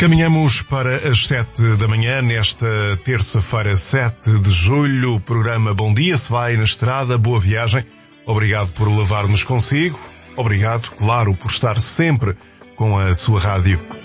Caminhamos para as 7 da manhã, nesta terça-feira, 7 de julho. O programa Bom Dia se vai na estrada. Boa viagem. Obrigado por levar-nos consigo. Obrigado, claro, por estar sempre com a sua rádio.